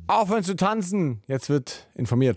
Aufhören zu tanzen. Jetzt wird informiert.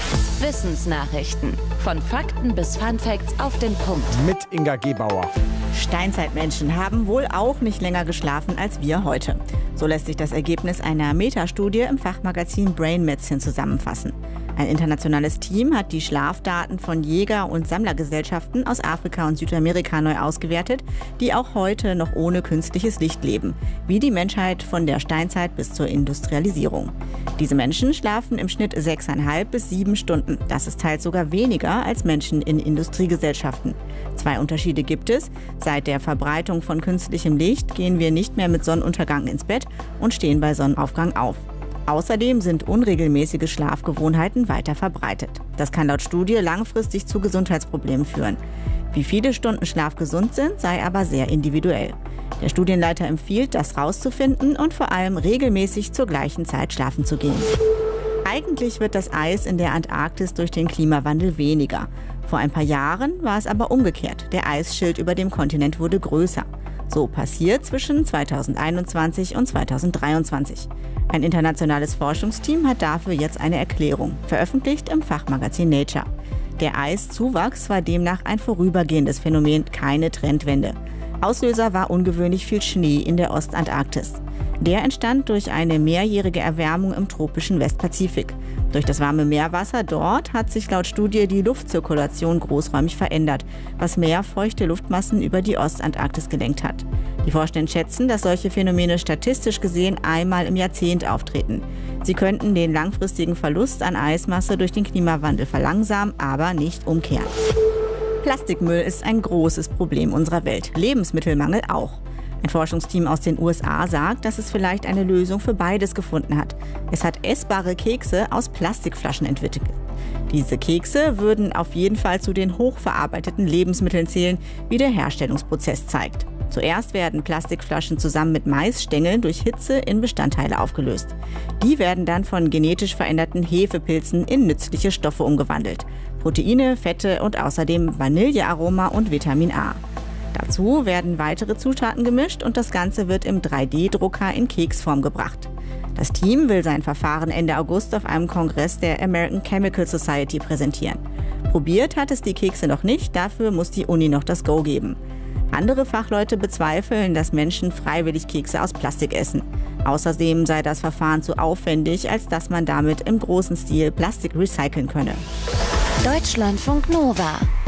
Wissensnachrichten. Von Fakten bis Funfacts auf den Punkt. Mit Inga Gebauer. Steinzeitmenschen haben wohl auch nicht länger geschlafen als wir heute. So lässt sich das Ergebnis einer Metastudie im Fachmagazin Brain Medicine zusammenfassen. Ein internationales Team hat die Schlafdaten von Jäger- und Sammlergesellschaften aus Afrika und Südamerika neu ausgewertet, die auch heute noch ohne künstliches Licht leben, wie die Menschheit von der Steinzeit bis zur Industrialisierung. Diese Menschen schlafen im Schnitt 6,5 bis 7 Stunden. Das ist teils sogar weniger als Menschen in Industriegesellschaften. 2 Unterschiede gibt es. Seit der Verbreitung von künstlichem Licht gehen wir nicht mehr mit Sonnenuntergang ins Bett und stehen bei Sonnenaufgang auf. Außerdem sind unregelmäßige Schlafgewohnheiten weiter verbreitet. Das kann laut Studie langfristig zu Gesundheitsproblemen führen. Wie viele Stunden Schlaf gesund sind, sei aber sehr individuell. Der Studienleiter empfiehlt, das rauszufinden und vor allem regelmäßig zur gleichen Zeit schlafen zu gehen. Eigentlich wird das Eis in der Antarktis durch den Klimawandel weniger. Vor ein paar Jahren war es aber umgekehrt. Der Eisschild über dem Kontinent wurde größer. So passiert zwischen 2021 und 2023. Ein internationales Forschungsteam hat dafür jetzt eine Erklärung, veröffentlicht im Fachmagazin Nature. Der Eiszuwachs war demnach ein vorübergehendes Phänomen, keine Trendwende. Auslöser war ungewöhnlich viel Schnee in der Ostantarktis. Der entstand durch eine mehrjährige Erwärmung im tropischen Westpazifik. Durch das warme Meerwasser dort hat sich laut Studie die Luftzirkulation großräumig verändert, was mehr feuchte Luftmassen über die Ostantarktis gelenkt hat. Die Forscher schätzen, dass solche Phänomene statistisch gesehen einmal im Jahrzehnt auftreten. Sie könnten den langfristigen Verlust an Eismasse durch den Klimawandel verlangsamen, aber nicht umkehren. Plastikmüll ist ein großes Problem unserer Welt, Lebensmittelmangel auch. Ein Forschungsteam aus den USA sagt, dass es vielleicht eine Lösung für beides gefunden hat. Es hat essbare Kekse aus Plastikflaschen entwickelt. Diese Kekse würden auf jeden Fall zu den hochverarbeiteten Lebensmitteln zählen, wie der Herstellungsprozess zeigt. Zuerst werden Plastikflaschen zusammen mit Maisstängeln durch Hitze in Bestandteile aufgelöst. Die werden dann von genetisch veränderten Hefepilzen in nützliche Stoffe umgewandelt. Proteine, Fette und außerdem Vanillearoma und Vitamin A. Dazu werden weitere Zutaten gemischt und das Ganze wird im 3D-Drucker in Keksform gebracht. Das Team will sein Verfahren Ende August auf einem Kongress der American Chemical Society präsentieren. Probiert hat es die Kekse noch nicht, dafür muss die Uni noch das Go geben. Andere Fachleute bezweifeln, dass Menschen freiwillig Kekse aus Plastik essen. Außerdem sei das Verfahren zu aufwendig, als dass man damit im großen Stil Plastik recyceln könne. Deutschlandfunk Nova